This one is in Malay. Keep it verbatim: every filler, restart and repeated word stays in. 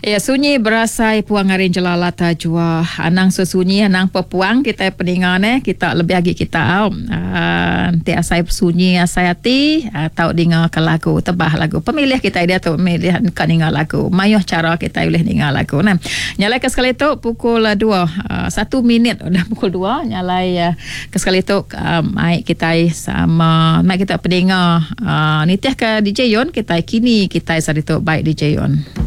Ya, sunyi berasai puang ngarin jelalata jua. Anang sesunyi, anang pepuang kita peningan eh. Kita lebih lagi kita au. Uh, nanti asai sunyi, asai hati. Uh, tahu dengar ke lagu, tebah lagu. Pemilih kita dia tu pemilih kan dengar lagu. Mayuh cara kita boleh dengar lagu. Nah, nyalai ke sekali tu pukul dua. Uh, satu minit dah pukul dua. Nyalai uh, ke sekali tu uh, mic kita sama mic kita pendengar. Uh, nitiah ke D J Yon kita kini kita sari tu baik D J Yon.